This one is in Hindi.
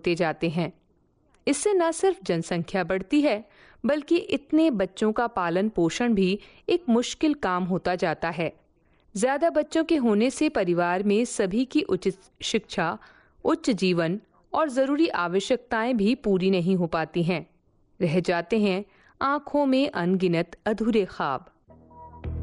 होते जाते हैं। इससे न सिर्फ जनसंख्या बढ़ती है, बल्कि इतने बच्चों का पालन पोषण भी एक मुश्किल काम होता जाता है। ज्यादा बच्चों के होने से परिवार में सभी की उचित शिक्षा, उच्च जीवन और जरूरी आवश्यकताएं भी पूरी नहीं हो पाती हैं। रह जाते हैं आंखों में अनगिनत अधूरे ख्वाब।